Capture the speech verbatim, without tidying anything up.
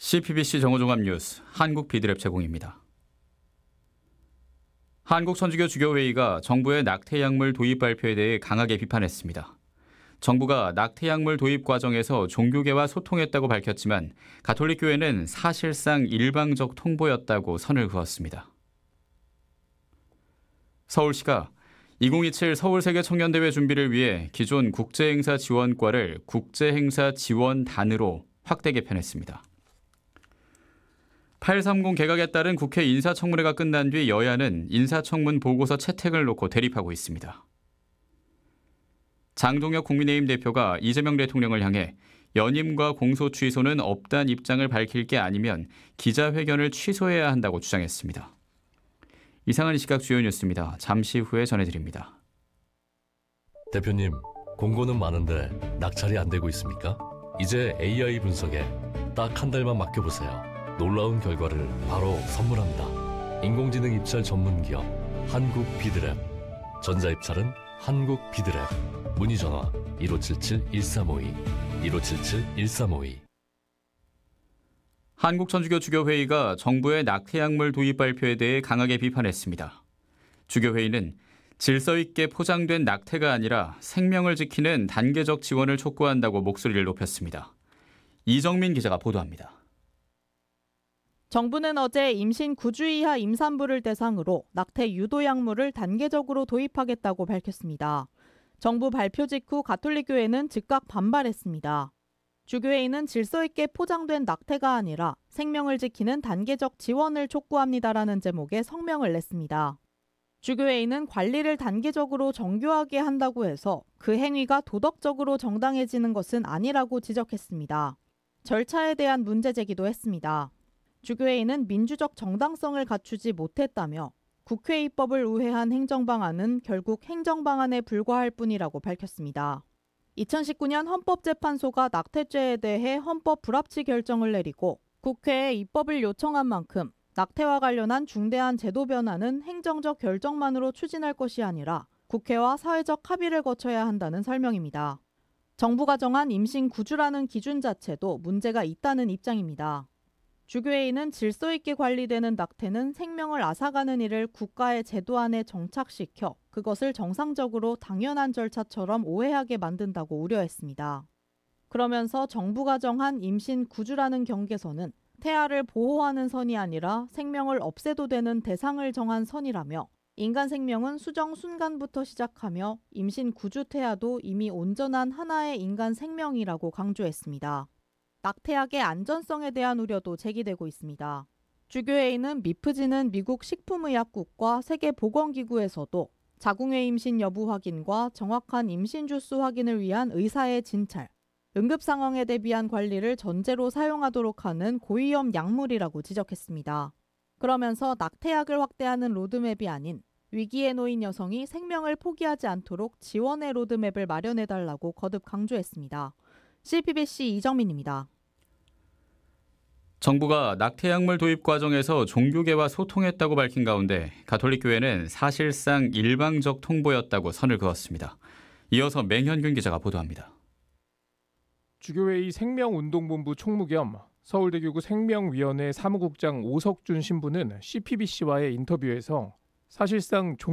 씨피비씨 정오종합 뉴스 한국 비드랩 제공입니다. 한국천주교 주교회의가 정부의 낙태약물 도입 발표에 대해 강하게 비판했습니다. 정부가 낙태약물 도입 과정에서 종교계와 소통했다고 밝혔지만 가톨릭교회는 사실상 일방적 통보였다고 선을 그었습니다. 서울시가 이천이십칠 서울세계청년대회 준비를 위해 기존 국제행사지원과를 국제행사지원단으로 확대 개편했습니다. 팔삼공 개각에 따른 국회 인사청문회가 끝난 뒤 여야는 인사청문 보고서 채택을 놓고 대립하고 있습니다. 장동혁 국민의힘 대표가 이재명 대통령을 향해 연임과 공소 취소는 없다는 입장을 밝힐 게 아니면 기자회견을 취소해야 한다고 주장했습니다. 이상한 시각 주요 뉴스입니다. 잠시 후에 전해드립니다. 대표님, 공고는 많은데 낙찰이 안 되고 있습니까? 이제 에이아이 분석에 딱 한 달만 맡겨보세요. 놀라운 결과를 바로 선물합니다. 인공지능 입찰 전문기업 한국 비드랩. 전자입찰은 한국 비드랩. 문의 전화 일오칠칠 일삼오이 일오칠칠 일삼오이. 한국천주교 주교회의가 정부의 낙태약물 도입 발표에 대해 강하게 비판했습니다. 주교회의는 질서 있게 포장된 낙태가 아니라 생명을 지키는 단계적 지원을 촉구한다고 목소리를 높였습니다. 이정민 기자가 보도합니다. 정부는 어제 임신 구 주 이하 임산부를 대상으로 낙태 유도 약물을 단계적으로 도입하겠다고 밝혔습니다. 정부 발표 직후 가톨릭교회는 즉각 반발했습니다. 주교회의는 질서 있게 포장된 낙태가 아니라 생명을 지키는 단계적 지원을 촉구합니다라는 제목의 성명을 냈습니다. 주교회의는 관리를 단계적으로 정교하게 한다고 해서 그 행위가 도덕적으로 정당해지는 것은 아니라고 지적했습니다. 절차에 대한 문제 제기도 했습니다. 주교회의는 민주적 정당성을 갖추지 못했다며 국회 입법을 우회한 행정방안은 결국 행정방안에 불과할 뿐이라고 밝혔습니다. 이천십구 년 헌법재판소가 낙태죄에 대해 헌법 불합치 결정을 내리고 국회에 입법을 요청한 만큼 낙태와 관련한 중대한 제도 변화는 행정적 결정만으로 추진할 것이 아니라 국회와 사회적 합의를 거쳐야 한다는 설명입니다. 정부가 정한 임신 구 주라는 기준 자체도 문제가 있다는 입장입니다. 주교회의는 질서 있게 관리되는 낙태는 생명을 앗아가는 일을 국가의 제도 안에 정착시켜 그것을 정상적으로 당연한 절차처럼 오해하게 만든다고 우려했습니다. 그러면서 정부가 정한 임신 구 주라는 경계선은 태아를 보호하는 선이 아니라 생명을 없애도 되는 대상을 정한 선이라며 인간 생명은 수정 순간부터 시작하며 임신 구 주 태아도 이미 온전한 하나의 인간 생명이라고 강조했습니다. 낙태약의 안전성에 대한 우려도 제기되고 있습니다. 주교회의는 미프지는 미국 식품의약국과 세계보건기구에서도 자궁의 임신 여부 확인과 정확한 임신 주수 확인을 위한 의사의 진찰, 응급 상황에 대비한 관리를 전제로 사용하도록 하는 고위험 약물이라고 지적했습니다. 그러면서 낙태약을 확대하는 로드맵이 아닌 위기에 놓인 여성이 생명을 포기하지 않도록 지원의 로드맵을 마련해달라고 거듭 강조했습니다. 씨피비씨 이정민입니다. 정부가 낙태약물 도입 과정에서 종교계와 소통했다고 밝힌 가운데 가톨릭교회는 사실상 일방적 통보였다고 선을 그었습니다. 이어서 맹현균 기자가 보도합니다. 주교회의 생명운동본부 총무 겸 서울대교구 생명위원회 사무국장 오석준 신부는 씨피비씨와의 인터뷰에서 사실상 종